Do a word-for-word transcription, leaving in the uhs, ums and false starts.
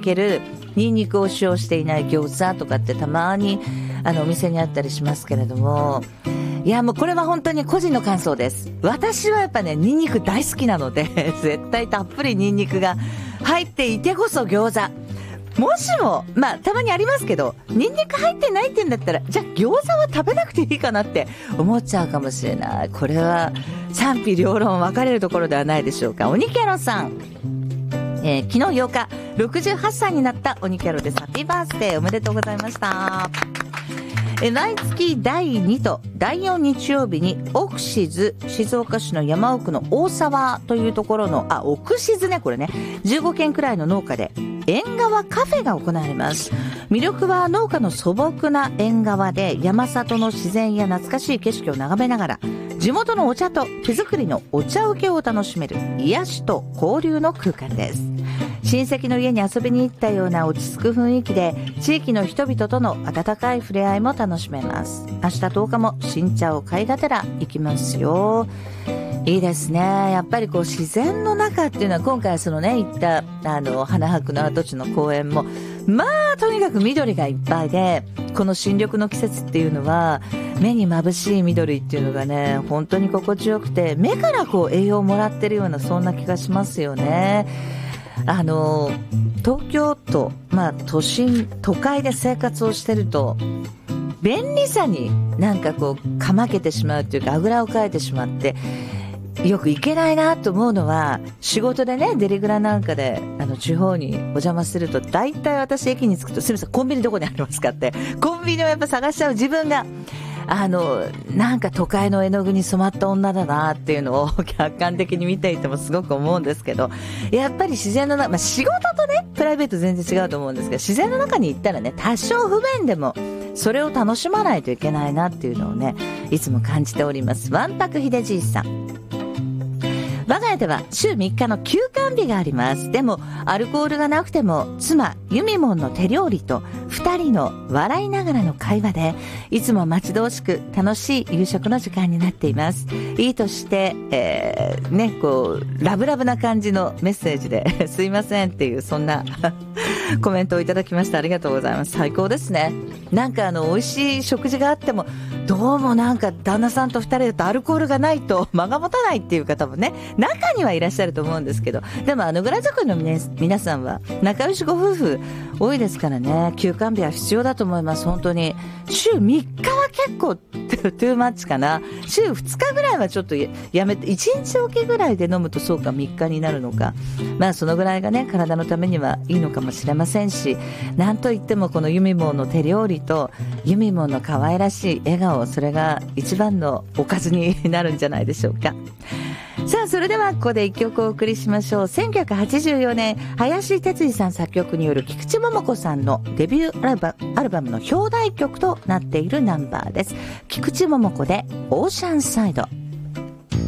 けるニンニクを使用していない餃子とかってたまにあのお店にあったりしますけれども、いやもうこれは本当に個人の感想です。私はやっぱねニンニク大好きなので絶対たっぷりニンニクが入っていてこそ餃子。もしもまあたまにありますけど、ニンニク入ってないって言うんだったら、じゃあ餃子は食べなくていいかなって思っちゃうかもしれない。これは賛否両論分かれるところではないでしょうか。鬼キャロさん、えー、昨日ようかろくじゅうはっさいになった鬼キャロです。ハッピーバースデーおめでとうございました。え毎月だいにとだいよん日曜日にオクシズ、静岡市の山奥の大沢というところの、あ、オクシズね、これね、じゅうごけんくらいの農家で縁側カフェが行われます。魅力は農家の素朴な縁側で山里の自然や懐かしい景色を眺めながら地元のお茶と手作りのお茶受けを楽しめる癒しと交流の空間です。親戚の家に遊びに行ったような落ち着く雰囲気で地域の人々との温かい触れ合いも楽しめます。明日とおかも新茶を買いがてら行きますよ。いいですね。やっぱりこう自然の中っていうのは、今回そのね行ったあの花博の跡地の公園もまあとにかく緑がいっぱいで、この新緑の季節っていうのは目に眩しい緑っていうのがね本当に心地よくて、目からこう栄養をもらってるようなそんな気がしますよね。あの東京都、まあ都心都会で生活をしてると便利さになんかこうかまけてしまうというか、あぐらをかいてしまってよく行けないなと思うのは、仕事でねデリグラなんかであの地方にお邪魔すると、大体私駅に着くと、すみませんコンビニどこにありますかってコンビニをやっぱ探しちゃう自分が、あのなんか都会の絵の具に染まった女だなっていうのを客観的に見ていてもすごく思うんですけど、やっぱり自然の中、まあ、仕事とねプライベート全然違うと思うんですけど、自然の中に行ったらね多少不便でもそれを楽しまないといけないなっていうのをねいつも感じております。わんぱく秀じいさん、我が家では週みっかの休館日があります。でもアルコールがなくても妻ユミモンの手料理とふたりの笑いながらの会話でいつも待ち遠しく楽しい夕食の時間になっています。いいとして、えー、ねこうラブラブな感じのメッセージですいませんっていうそんなコメントをいただきました。ありがとうございます。最高ですね。なんかあの美味しい食事があってもどうもなんか旦那さんとふたりだとアルコールがないと間が持たないっていう方もね中にはいらっしゃると思うんですけど、でもあのグラ作りの皆さんは仲良しご夫婦多いですからね、休館日は必要だと思います。本当に週みっかは結構トゥーマッチかな。週ふつかぐらいはちょっとやめていちにちおきぐらいで飲むとそうかみっかになるのか、まあそのぐらいがね体のためにはいいのかもしれませんし、なんといってもこのユミモンの手料理とユミモンの可愛らしい笑顔、それが一番のおかずになるんじゃないでしょうか。さあそれではここで一曲お送りしましょう。せんきゅうひゃくはちじゅうよねん林哲司さん作曲による菊池桃子さんのデビューアルバ、アルバムの表題曲となっているナンバーです。菊池桃子でオーシャンサイド。